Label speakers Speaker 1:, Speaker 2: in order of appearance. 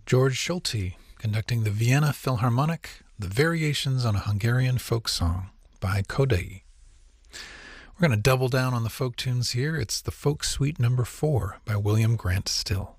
Speaker 1: George Schulte conducting the Vienna Philharmonic, the Variations on a Hungarian Folk Song by Kodai. We're going to double down on the folk tunes here. It's the Folk Suite number 4 by William Grant Still.